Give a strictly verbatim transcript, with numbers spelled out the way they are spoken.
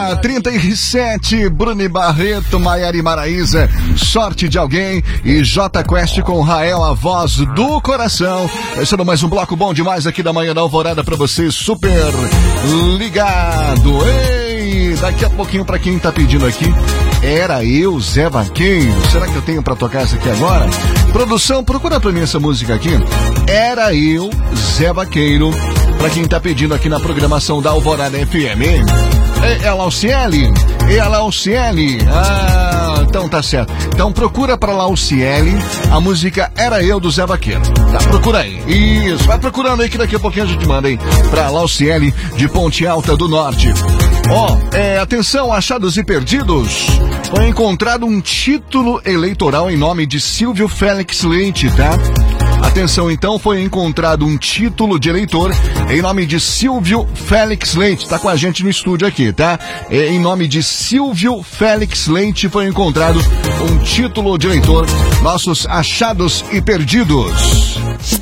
dia trinta e sete, Bruni Barreto, Maiara e Maraísa, Sorte de Alguém e J Quest com Rael, a voz do coração. Começando mais um bloco bom demais aqui da manhã da Alvorada pra você, super ligado. Ei, daqui a pouquinho pra quem tá pedindo aqui, Era Eu, Zé Vaqueiro. Será que eu tenho pra tocar essa aqui agora? Produção, procura pra mim essa música aqui. Era Eu, Zé Vaqueiro. Pra quem tá pedindo aqui na programação da Alvorada F M. É, é a Lauciele? É a Lauciele? Ah, então tá certo. Então procura pra Lauciele a música Era Eu do Zé Vaqueiro. Tá, procura aí. Isso, vai procurando aí que daqui a pouquinho a gente manda aí pra Lauciele de Ponte Alta do Norte. Ó, oh, é, atenção, achados e perdidos. Foi encontrado um título eleitoral em nome de Silvio Félix Leite, tá? Atenção, então, foi encontrado um título de eleitor em nome de Silvio Félix Leite. Tá com a gente no estúdio aqui, tá? É, em nome de Silvio Félix Leite foi encontrado um título de eleitor. Nossos achados e perdidos.